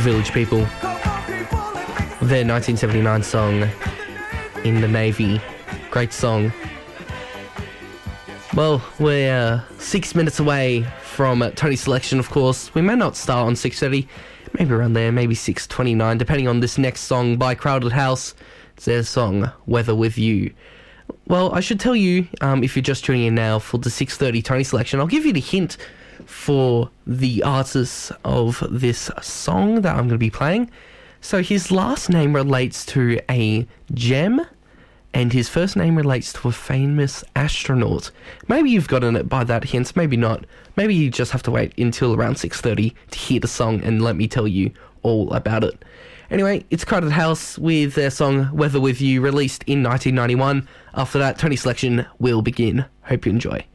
Village People. Their 1979 song, In the Navy. Great song. Well, we're 6 minutes away from Tony's selection, of course. We may not start on 6:30, maybe around there, maybe 6:29, depending on this next song by Crowded House. It's their song, Weather With You. Well, I should tell you, if you're just tuning in now for the 6:30 Tony selection, I'll give you the hint for the artist of this song that I'm going to be playing. So his last name relates to a gem, and his first name relates to a famous astronaut. Maybe you've gotten it by that hint, maybe not. Maybe you just have to wait until around 6:30 to hear the song and let me tell you all about it. Anyway, it's Crowded House with their song Weather With You, released in 1991. After that, Tony selection will begin. Hope you enjoy.